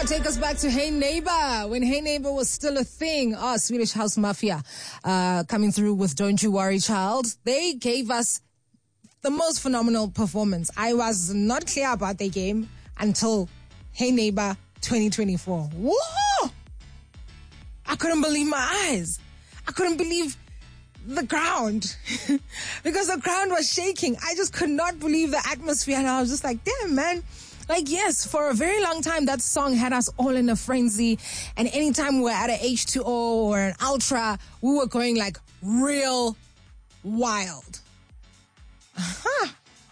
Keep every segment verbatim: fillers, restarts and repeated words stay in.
Take us back to Hey Neighbor, when Hey Neighbor was still a thing. Oh, Swedish House Mafia, uh, coming through with Don't You Worry Child. They gave us the most phenomenal performance. I was not clear about their game until Hey Neighbor twenty twenty-four. Whoa! I couldn't believe my eyes. I couldn't believe the ground because the ground was shaking. I just could not believe the atmosphere, and I was just like, damn, man. Like, yes, for a very long time, that song had us all in a frenzy. And anytime we were at an H two O or an Ultra, we were going like real wild. Uh-huh.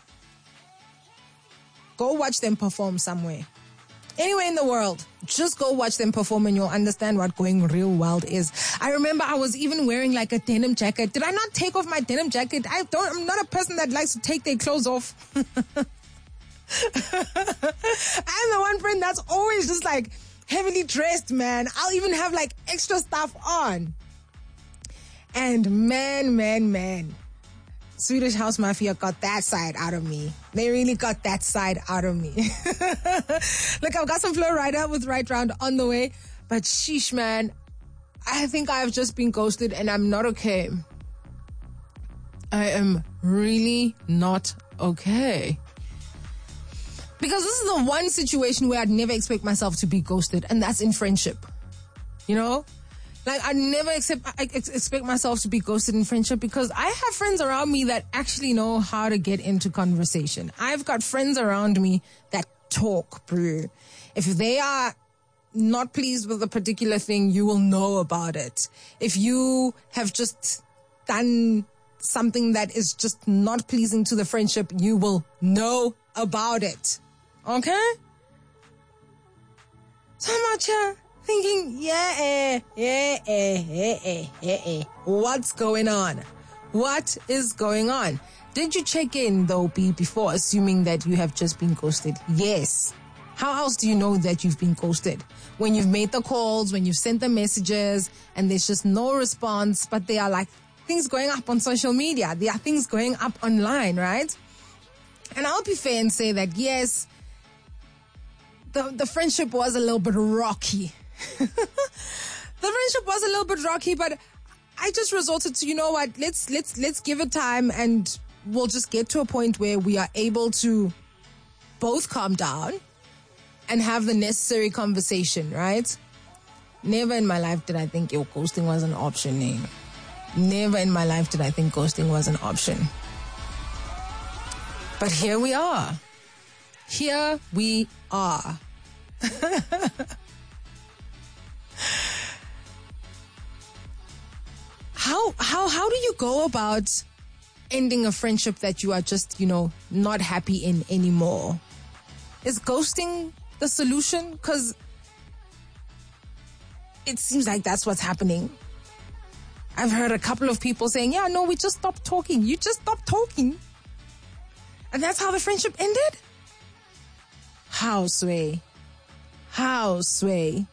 Go watch them perform somewhere. Anywhere in the world, just go watch them perform and you'll understand what going real wild is. I remember I was even wearing like a denim jacket. Did I not take off my denim jacket? I don't, I'm not a person that likes to take their clothes off. I'm the one friend that's always just like heavily dressed, man. I'll even have like extra stuff on. And man, man, man, Swedish House Mafia got that side out of me. They really got that side out of me. Look, I've got some Flow Rider with Right Round on the way. But sheesh, man, I think I've just been ghosted and I'm not okay. I am really not okay. Because this is the one situation where I'd never expect myself to be ghosted, and that's in friendship. You know? Like, I never accept, I expect myself to be ghosted in friendship because I have friends around me that actually know how to get into conversation. I've got friends around me that talk, bro. If they are not pleased with a particular thing, you will know about it. If you have just done something that is just not pleasing to the friendship, you will know about it. Okay? So I'm out here thinking, yeah, eh, yeah, eh, eh, eh, eh, eh. What's going on? What is going on? Did you check in, though, B, before assuming that you have just been ghosted? Yes. How else do you know that you've been ghosted? When you've made the calls, when you've sent the messages, and there's just no response, but they are like things going up on social media. There are things going up online, right? And I'll be fair and say that, yes, the, the friendship was a little bit rocky. The friendship was a little bit rocky, but I just resorted to, you know what, let's, let's, let's give it time and we'll just get to a point where we are able to both calm down and have the necessary conversation, right? Never in my life did I think yo, ghosting was an option, name. Never in my life did I think ghosting was an option. But here we are. Here we are. How, how, how do you go about ending a friendship that you are just, you know, not happy in anymore? Is ghosting the solution? Because it seems like that's what's happening. I've heard a couple of people saying, yeah, no, we just stopped talking. You just stopped talking. And that's how the friendship ended? How, Sway? How, Sway?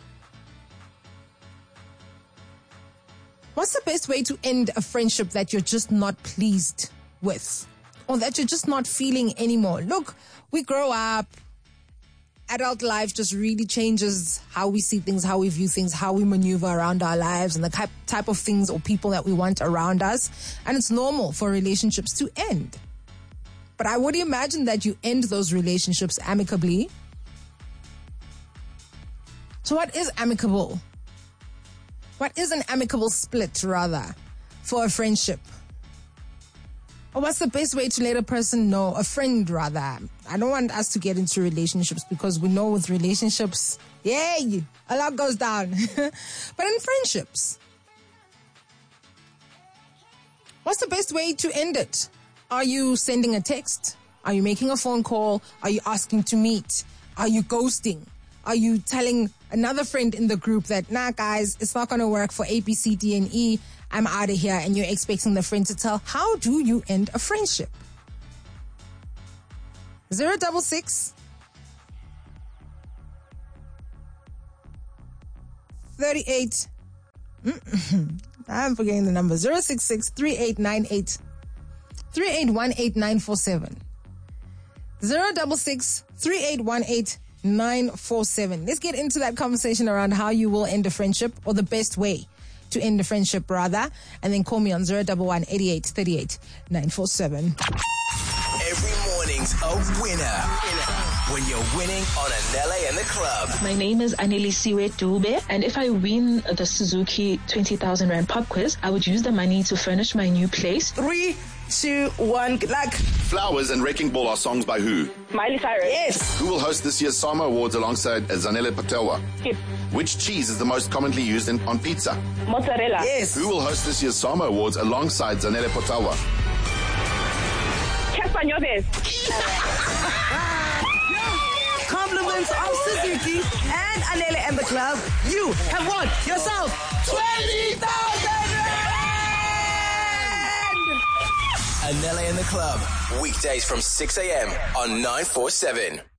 What's the best way to end a friendship that you're just not pleased with? Or that you're just not feeling anymore? Look, we grow up. Adult life just really changes how we see things, how we view things, how we maneuver around our lives and the type of things or people that we want around us. And it's normal for relationships to end. But I would imagine that you end those relationships amicably. So what is amicable? What is an amicable split, rather, for a friendship? Or what's the best way to let a person know, a friend, rather? I don't want us to get into relationships because we know with relationships, yay, a lot goes down. But in friendships, what's the best way to end it? Are you sending a text? Are you making a phone call? Are you asking to meet? Are you ghosting? Are you telling another friend in the group that, nah, guys, it's not going to work for A, B, C, D, and E. I'm out of here. And you're expecting the friend to tell. How do you end a friendship? Zero double six. thirty-eight. I'm forgetting the number. zero six six three eight nine eight three eight one eight nine four seven. zero double six three eight one eight nine four seven. Let's get into that conversation around how you will end a friendship, or the best way to end a friendship, rather. And then call me on zero one one, eighty-eight, thirty-eight, nine four seven. Every morning's a winner. When you're winning on Anele and the Club. My name is Anelisiwe Dube, and if I win the Suzuki twenty thousand Rand pop quiz, I would use the money to furnish my new place. Three, two, one, good luck. Flowers and Wrecking Ball are songs by who? Miley Cyrus. Yes. Who will host this year's Sama Awards alongside Zanele Patelwa? Skip. Which cheese is the most commonly used in, on pizza? Mozzarella. Yes. Who will host this year's Sama Awards alongside Zanele Patelwa? Casper Nyovest. Compliments of Suzuki and Anele and the Club. You have won yourself twenty thousand rand! Anele and the Club. Weekdays from six a.m. on nine four seven.